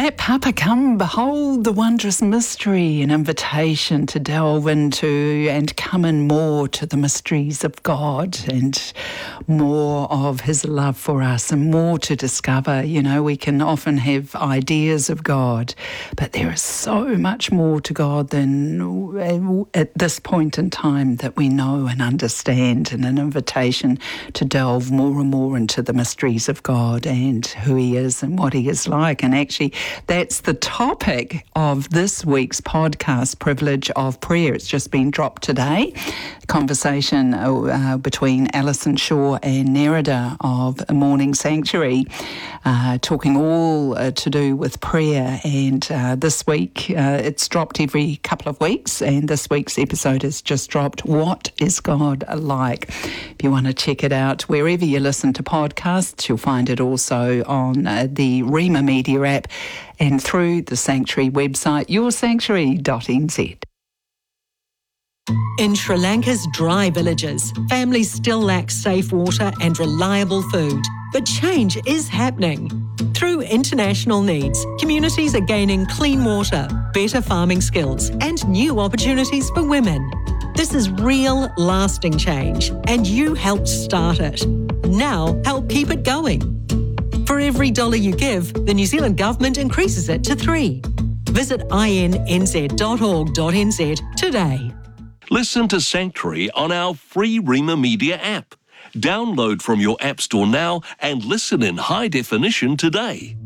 Matt Papa, come behold the wondrous mystery, an invitation to delve into and come in more to the mysteries of God and more of his love for us and more to discover. You know, we can often have ideas of God, but there is so much more to God than at this point in time that we know and understand, and an invitation to delve more and more into the mysteries of God and who he is and what he is like. And actually, that's the topic of this week's podcast, Privilege of Prayer. It's just been dropped today. Conversation between Alison Shaw and Nerida of Morning Sanctuary, talking all to do with prayer. And this week, it's dropped every couple of weeks, and this week's episode has just dropped. What is God like? If you want to check it out, wherever you listen to podcasts, you'll find it also on the Rima Media app and through the Sanctuary website, yoursanctuary.nz. In Sri Lanka's dry villages, families still lack safe water and reliable food. But change is happening. Through international needs, communities are gaining clean water, better farming skills, and new opportunities for women. This is real, lasting change, and you helped start it. Now, help keep it going. For every $1 you give, the New Zealand Government increases it to $3. Visit innz.org.nz today. Listen to Sanctuary on our free Rima Media app. Download from your App Store now and listen in high definition today.